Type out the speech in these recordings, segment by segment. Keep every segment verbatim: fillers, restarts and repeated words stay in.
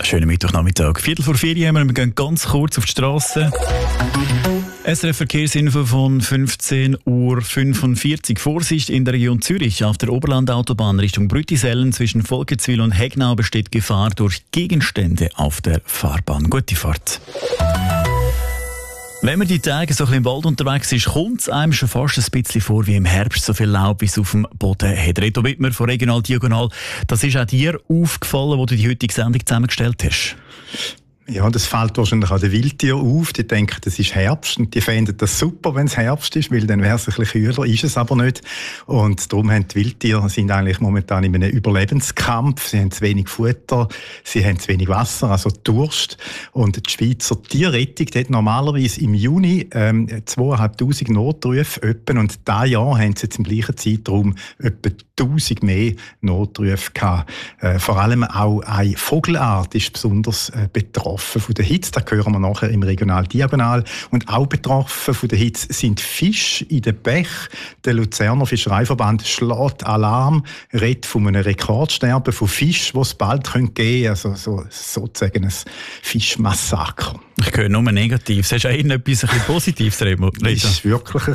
schönen Mittwochnachmittag. Viertel vor vier haben wir, wir gehen ganz kurz auf die Straße. S R F-Verkehrsinfo von fünfzehn Uhr fünfundvierzig. Vorsicht in der Region Zürich. Auf der Oberlandautobahn Richtung Brüttisellen zwischen Volkenswil und Hegnau besteht Gefahr durch Gegenstände auf der Fahrbahn. Gute Fahrt. Wenn man die Tage so ein bisschen im Wald unterwegs ist, kommt es einem schon fast ein bisschen vor wie im Herbst, so viel Laub, wie es auf dem Boden hat. Reto Wittmer von Regional Diagonal, das ist auch dir aufgefallen, wo du die heutige Sendung zusammengestellt hast? Ja, das fällt wahrscheinlich auch den Wildtieren auf. Die denken, das ist Herbst und die fänden das super, wenn es Herbst ist, weil dann wäre es ein bisschen kühler, ist es aber nicht. Und darum haben die Wildtiere sind eigentlich momentan in einem Überlebenskampf. Sie haben zu wenig Futter, sie haben zu wenig Wasser, also Durst. Und die Schweizer Tierrettung die hat normalerweise im Juni ähm, zweitausendfünfhundert Notrufe etwa, und dieses Jahr haben sie jetzt im gleichen Zeitraum etwa tausend mehr Notrufe gehabt. Äh, vor allem auch eine Vogelart ist besonders äh, betroffen von der Hitze. Da hören wir nachher im Regional Diagonal. Und auch betroffen von der Hitze sind Fische in den Bächen. Der Luzerner Fischereiverband schlägt Alarm, redet von einem Rekordsterben von Fischen, die es bald geben könnte. Also so, sozusagen ein Fischmassaker. Ich höre nur Negatives. Hast du auch irgendetwas ein bisschen Positives, Remo? Es ist wirklich...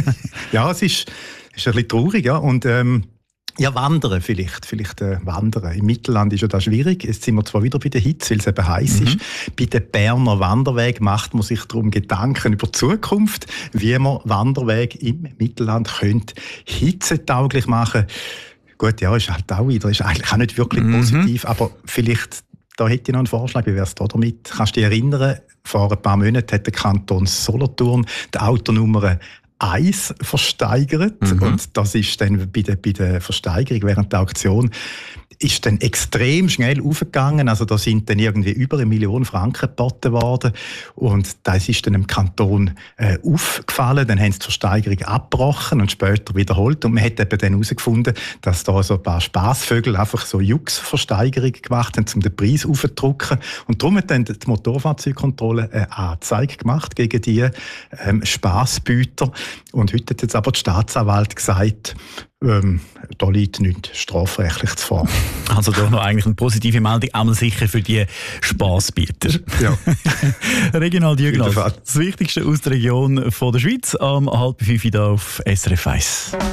ja, es ist, ist ein bisschen traurig. Ja. Und, ähm, Ja, Wandern vielleicht. Vielleicht äh, Wandern. Im Mittelland ist ja das schwierig. Jetzt sind wir zwar wieder bei der Hitze, weil es eben heiß mhm. ist. Bei den Berner Wanderwegen macht man sich darum Gedanken über die Zukunft, wie man Wanderwege im Mittelland könnte hitzetauglich machen. Gut, ja, ist halt auch wieder, ist eigentlich auch nicht wirklich mhm. positiv, aber vielleicht, da hätte ich noch einen Vorschlag, wie wäre es da damit? Kannst du dich erinnern, vor ein paar Monaten hat der Kanton Solothurn die Autonummer Eis versteigert. Mhm. Und das ist dann bei der, bei der Versteigerung während der Auktion ist dann extrem schnell aufgegangen. Also da sind dann irgendwie über eine Million Franken geboten worden. Und das ist dann im Kanton äh, aufgefallen. Dann haben sie die Versteigerung abgebrochen und später wiederholt. Und man hat eben dann herausgefunden, dass da so ein paar Spassvögel einfach so Jux-Versteigerungen gemacht haben, um den Preis aufzudrücken. Und darum hat dann die Motorfahrzeugkontrolle eine Anzeige gemacht gegen die ähm, Spassbüter. Und heute hat jetzt aber die Staatsanwalt gesagt, Ähm, da liegt nichts strafrechtliches vor. Also doch noch eigentlich eine positive Meldung, einmal sicher für die Spassbieter. Ja. Regional Diagonal, das Wichtigste aus der Region von der Schweiz, am halb fünf hier auf S R F eins.